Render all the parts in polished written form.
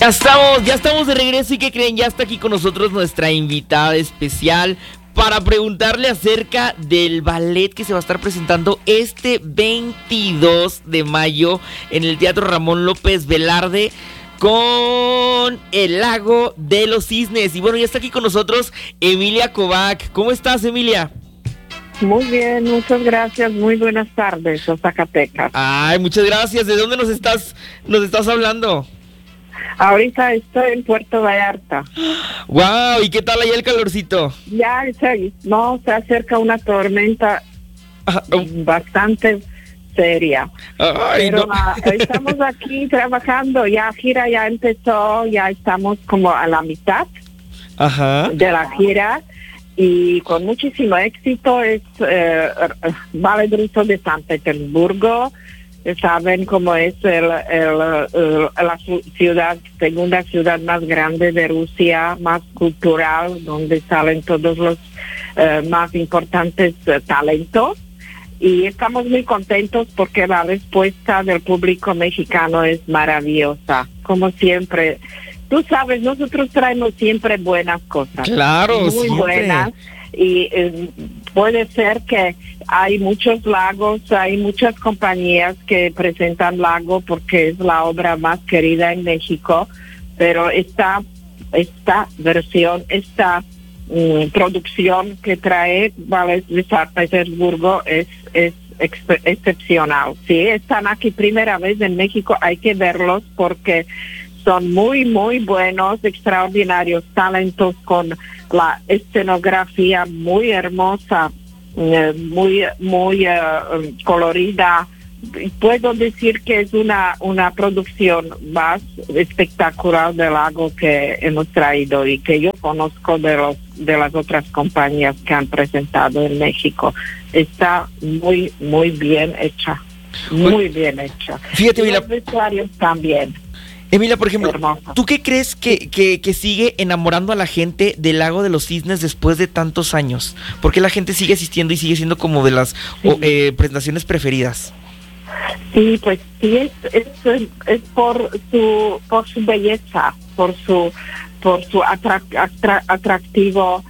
Ya estamos de regreso y ¿qué creen? Ya está aquí con nosotros nuestra invitada especial para preguntarle acerca del ballet que se va a estar presentando este 22 de mayo en el Teatro Ramón López Velarde con El Lago de los Cisnes. Y bueno, ya está aquí con nosotros Emilia Kovac. ¿Cómo estás, Emilia? Muy bien, muchas gracias. Muy buenas tardes, a Zacatecas. Ay, muchas gracias. ¿De dónde nos estás hablando? Ahorita estoy en Puerto Vallarta. Wow, ¿y qué tal allá el calorcito? Ya se acerca una tormenta bastante seria. Ay, pero no. Estamos aquí trabajando, ya gira ya empezó, ya estamos como a la mitad de la gira y con muchísimo éxito. Es Ballet Ruso de San Petersburgo. Saben cómo es la segunda ciudad más grande de Rusia, más cultural, donde salen todos los más importantes talentos. Y estamos muy contentos porque la respuesta del público mexicano es maravillosa, como siempre. Tú sabes, nosotros traemos siempre buenas cosas. Claro, muy siempre. Buenas. Y puede ser que hay muchos lagos, hay muchas compañías que presentan Lago porque es la obra más querida en México, pero esta versión, esta producción que trae Ballet de San Petersburgo es excepcional. Si están aquí primera vez en México, hay que verlos porque son muy, muy buenos, extraordinarios talentos con la escenografía muy hermosa, muy colorida. Puedo decir que es una producción más espectacular del Lago que hemos traído y que yo conozco de las otras compañías que han presentado en México. Está muy, muy bien hecha. Muy bien hecha. Fíjate, y los vestuarios también. Emilia, por ejemplo, hermoso. ¿Tú qué crees que sigue enamorando a la gente del Lago de los Cisnes después de tantos años? ¿Por qué la gente sigue asistiendo y sigue siendo como de las presentaciones preferidas? Sí, pues sí, es por su belleza, por su atractivo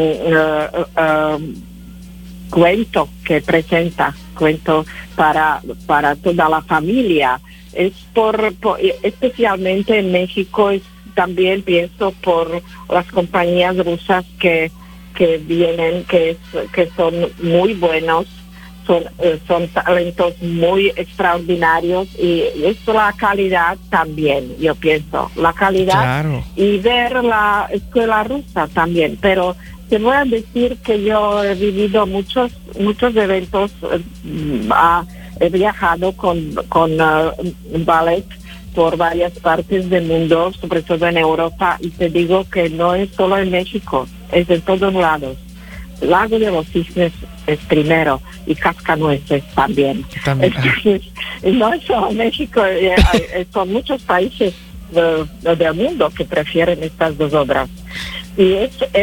cuento que presenta, cuento para toda la familia. Es especialmente en México, también pienso por las compañías rusas que vienen, que son muy buenos, son talentos muy extraordinarios y es la calidad también, yo pienso, la calidad. Claro. Y ver la escuela rusa también, pero te voy a decir que yo he vivido muchos eventos, he viajado con ballet por varias partes del mundo, sobre todo en Europa, y te digo que no es solo en México, es en todos lados. Lago de los Cisnes es primero y Cascanueces también. Entonces, no es solo México, son muchos países del mundo que prefieren estas dos obras. Y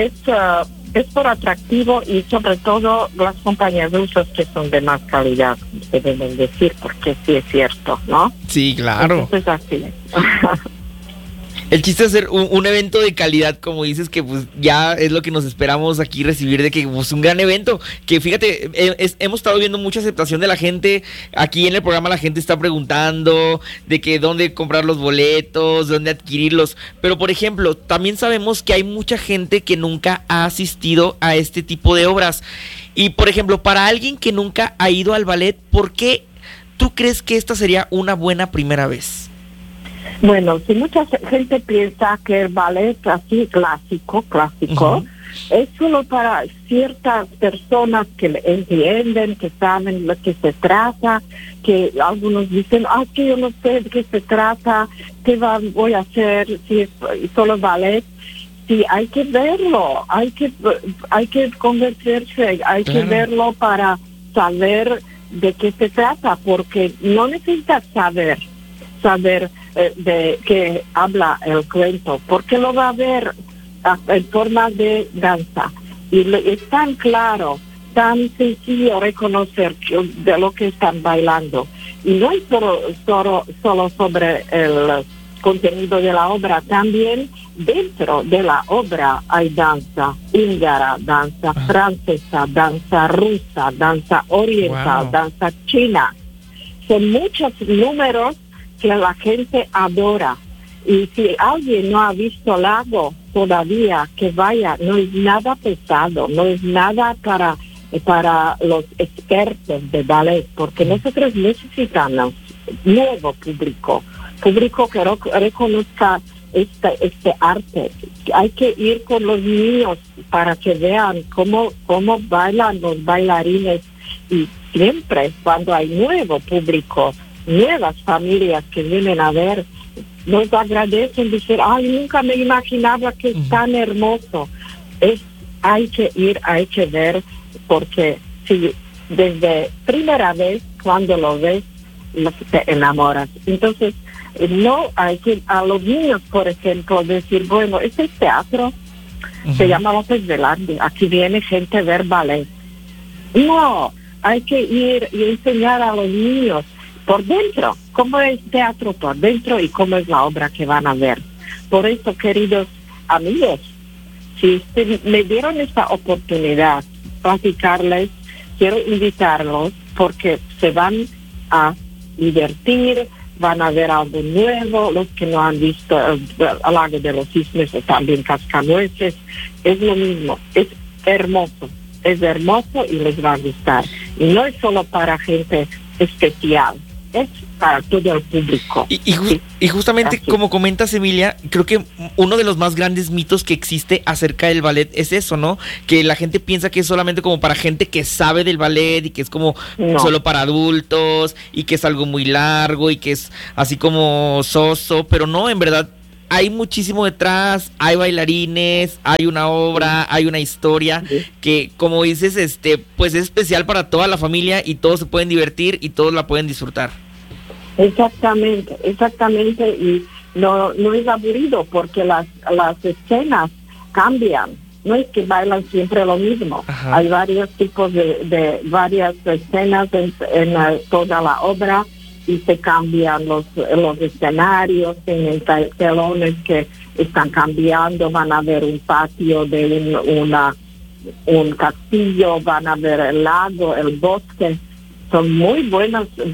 es por atractivo y sobre todo las compañías rusas que son de más calidad, debemos decir, porque sí es cierto, ¿no? Sí, claro. Entonces así es. El chiste es hacer un evento de calidad, como dices, que pues ya es lo que nos esperamos aquí recibir, de que pues un gran evento, que fíjate, hemos estado viendo mucha aceptación de la gente, aquí en el programa la gente está preguntando de que dónde comprar los boletos, dónde adquirirlos, pero por ejemplo, también sabemos que hay mucha gente que nunca ha asistido a este tipo de obras, y por ejemplo, para alguien que nunca ha ido al ballet, ¿por qué tú crees que esta sería una buena primera vez? Bueno, si mucha gente piensa que el ballet así clásico, es solo para ciertas personas que entienden, que saben lo que se trata, que algunos dicen, que yo no sé de qué se trata, qué voy a hacer si es solo ballet. Sí, hay que verlo, hay que convencerse, hay que verlo para saber de qué se trata, porque no necesitas saber de qué habla el cuento, porque lo va a ver en forma de danza y es tan claro, tan sencillo reconocer de lo que están bailando, y no es solo sobre contenido de la obra. También dentro de la obra hay danza húngara, danza francesa, danza rusa, danza oriental, danza china. Son muchos números que la gente adora. Y si alguien no ha visto Lago todavía, que vaya, no es nada pesado, no es nada para los expertos de ballet, porque nosotros necesitamos nuevo público que reconozca este arte. Hay que ir con los niños para que vean cómo bailan los bailarines, y siempre cuando hay nuevo público, nuevas familias que vienen a ver, nos agradecen, decir, ay, nunca me imaginaba que es tan hermoso. Hay que ir, hay que ver, porque si desde primera vez cuando lo ves, te enamoras. Entonces, no hay que a los niños, por ejemplo, decir, bueno, este teatro se llama López Velarde, aquí viene gente a ver ballet. No, hay que ir y enseñar a los niños por dentro, cómo es teatro por dentro y cómo es la obra que van a ver. Por eso, queridos amigos, si me dieron esta oportunidad platicarles, quiero invitarlos porque se van a divertir, van a ver algo nuevo. Los que no han visto el Lago de los Cisnes o también Cascanueces, es lo mismo, es hermoso y les va a gustar. Y no es solo para gente especial, es para todo el público. Y justamente como comentas, Emilia, creo que uno de los más grandes mitos que existe acerca del ballet es eso, ¿no? Que la gente piensa que es solamente como para gente que sabe del ballet y que es como solo para adultos y que es algo muy largo y que es así como soso, pero no, en verdad hay muchísimo detrás, hay bailarines, hay una obra, hay una historia que, como dices, pues es especial para toda la familia y todos se pueden divertir y todos la pueden disfrutar. Exactamente, y no es aburrido porque las escenas cambian, no es que bailan siempre lo mismo. Hay varios tipos de varias escenas en toda la obra, y se cambian los escenarios, en telones que están cambiando, van a ver un patio de un castillo, van a ver el lago, el bosque. Son muy muy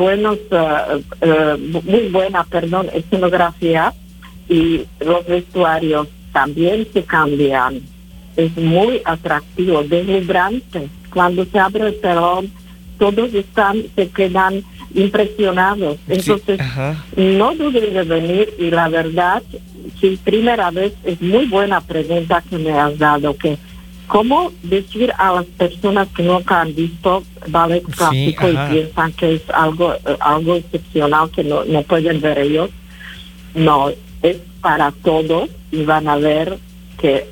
buena escenografía, y los vestuarios también se cambian. Es muy atractivo, deslumbrante. Cuando se abre el telón, todos se quedan impresionados. Entonces, no duden de venir, y la verdad, si primera vez, es muy buena pregunta que me has dado, que cómo decir a las personas que nunca han visto ballet clásico y piensan que es algo excepcional que no pueden ver ellos. No, es para todos, y van a ver qué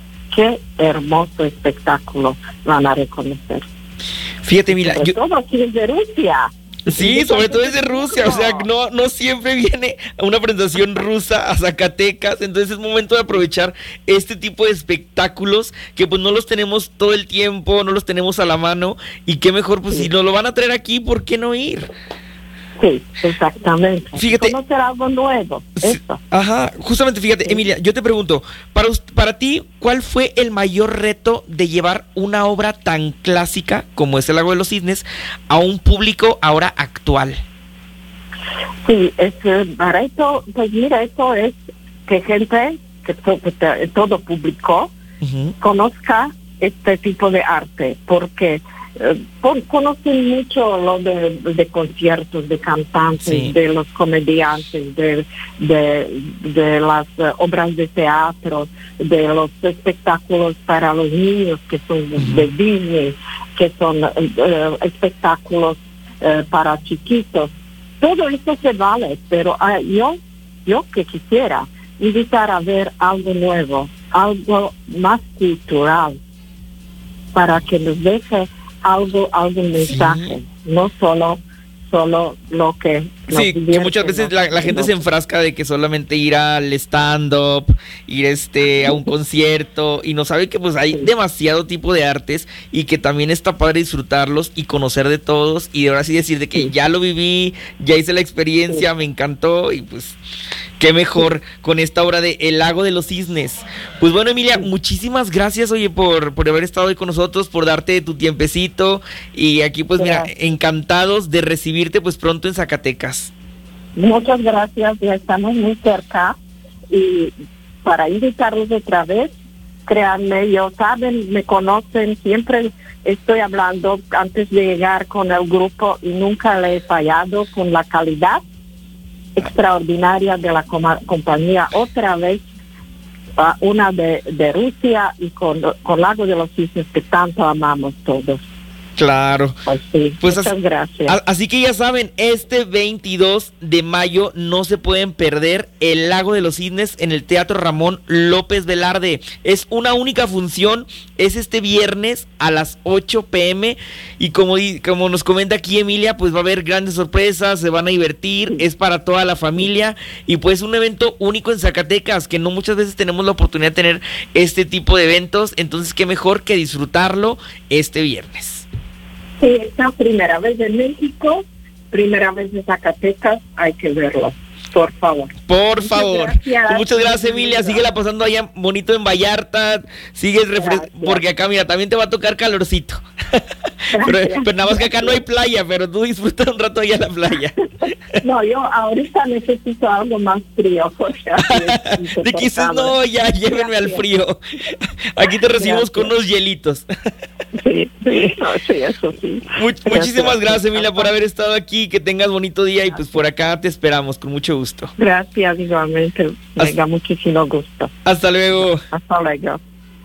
hermoso espectáculo van a reconocer. Fíjate, mira, todo aquí es de Rusia. Sí, sobre todo es de Rusia, o sea, no siempre viene a una presentación rusa a Zacatecas, entonces es momento de aprovechar este tipo de espectáculos que pues no los tenemos todo el tiempo, no los tenemos a la mano, y qué mejor, pues si nos lo van a traer aquí, ¿por qué no ir? Sí, exactamente. Fíjate, conocer algo nuevo. Eso. Justamente, fíjate, Emilia, yo te pregunto, para ti, ¿cuál fue el mayor reto de llevar una obra tan clásica como es El Lago de los Cisnes a un público ahora actual? Sí, reto, pues mira, eso es que gente, que todo público conozca este tipo de arte, porque conocen mucho lo de conciertos, de cantantes, de los comediantes, de las obras de teatro, de los espectáculos para los niños que son de Disney, que son espectáculos para chiquitos. Todo esto se vale, pero yo que quisiera invitar a ver algo nuevo, algo más cultural, para que nos deje algún mensaje, no solo lo que Sí, que muchas veces la gente se enfrasca de que solamente ir al stand-up, ir a un concierto, y no sabe que pues hay demasiado tipo de artes y que también está padre disfrutarlos y conocer de todos, y ahora sí decir de que ya lo viví, ya hice la experiencia, me encantó, y pues qué mejor con esta obra de El Lago de los Cisnes. Pues bueno, Emilia, muchísimas gracias, oye, por haber estado hoy con nosotros, por darte tu tiempecito, y aquí pues mira, encantados de recibirte pues pronto en Zacatecas. Muchas gracias, ya estamos muy cerca, y para invitarlos otra vez, créanme, ellos saben, me conocen, siempre estoy hablando antes de llegar con el grupo y nunca le he fallado con la calidad extraordinaria de la compañía. Otra vez, una de Rusia y con Lago de los Cisnes, que tanto amamos todos. Claro. Pues sí, pues muchas gracias. Así que ya saben, este 22 de mayo no se pueden perder El Lago de los Cisnes en el Teatro Ramón López Velarde. Es una única función, es este viernes a las 8 p.m. y como nos comenta aquí Emilia, pues va a haber grandes sorpresas, se van a divertir, es para toda la familia, y pues un evento único en Zacatecas, que no muchas veces tenemos la oportunidad de tener este tipo de eventos, entonces qué mejor que disfrutarlo este viernes. Sí, esta primera vez en México, primera vez en Zacatecas, hay que verlo, por favor. Por favor. Muchas gracias, Emilia. Síguela pasando allá bonito en Vallarta. Sigues porque acá, mira, también te va a tocar calorcito. pero nada más que acá no hay playa, pero tú disfrutas un rato allá en la playa. No, yo ahorita necesito algo más frío. Porque de que dices, no, ya, llévenme al frío. Aquí te recibimos con unos hielitos. Sí, eso sí. Muchísimas gracias, Emilia, por haber estado aquí. Que tengas bonito día, y pues por acá te esperamos con mucho gusto. Gracias, igualmente. Me da muchísimo gusto. Hasta luego. Hasta luego.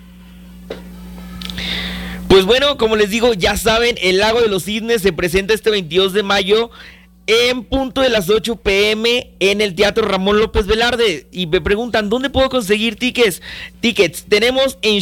Pues bueno, como les digo, ya saben, El Lago de los Cisnes se presenta este 22 de mayo en punto de las 8 p.m. en el Teatro Ramón López Velarde. Y me preguntan, ¿dónde puedo conseguir tickets? Tenemos en